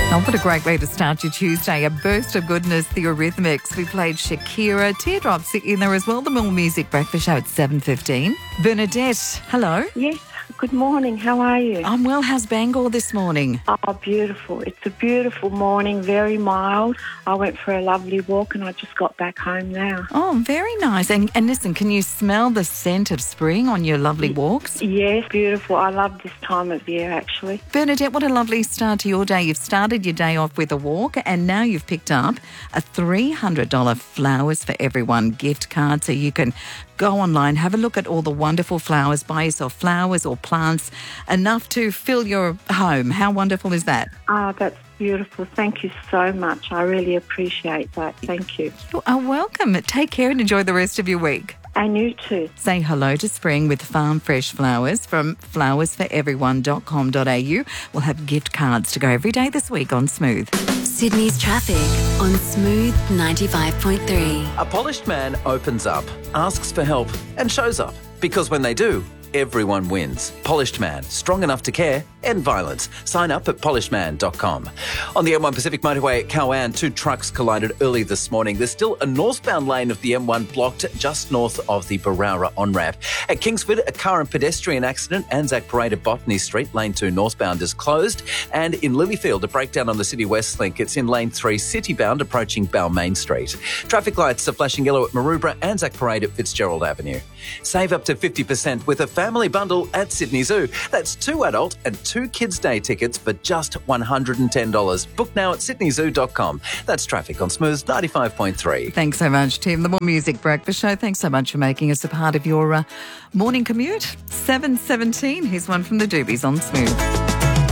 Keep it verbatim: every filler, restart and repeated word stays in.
Oh, what a great way to start your Tuesday. A burst of goodness, the Eurythmics. We played Shakira, Teardrops in there as well. The More Music Breakfast Show at seven fifteen. Bernadette, hello. Yes, good morning. How are you? I'm well. How's Bangor this morning? Oh, beautiful. It's a beautiful morning, very mild. I went for a lovely walk and I just got back home now. Oh, very nice. And, and listen, can you smell the scent of spring on your lovely walks? Yes, beautiful. I love this time of year, actually. Bernadette, what a lovely start to your day. You've started your day off with a walk and now you've picked up a three hundred dollars Flowers for Everyone gift card so you can go online, have a look at all the wonderful flowers, buy yourself flowers or plants, enough to fill your home. How wonderful is that? Ah, that's beautiful. Thank you so much. I really appreciate that. Thank you. You are welcome. Take care and enjoy the rest of your week. And you too. Say hello to spring with Farm Fresh Flowers from flowers for everyone dot com dot a u. We'll have gift cards to go every day this week on Smooth. Sydney's traffic on Smooth ninety-five point three. A polished man opens up, asks for help and shows up. Because when they do, everyone wins. Polished Man, strong enough to care, end violence. Sign up at polished man dot com. On the M one Pacific Motorway at Cowan, two trucks collided early this morning. There's still a northbound lane of the M one blocked just north of the Barara on-ramp. At Kingsford, a car and pedestrian accident. Anzac Parade at Botany Street, lane two northbound is closed. And in Lilyfield, a breakdown on the City West Link. It's in lane three citybound approaching Balmain Street. Traffic lights are flashing yellow at Maroubra, Anzac Parade at Fitzgerald Avenue. Save up to fifty percent with a family bundle at Sydney Zoo. That's two adult and two kids' day tickets for just one hundred ten dollars. Book now at sydney zoo dot com. That's traffic on Smooth ninety-five point three. Thanks so much, Tim. The More Music Breakfast Show. Thanks so much for making us a part of your uh, morning commute. seven seventeen. Here's one from the Doobies on Smooth.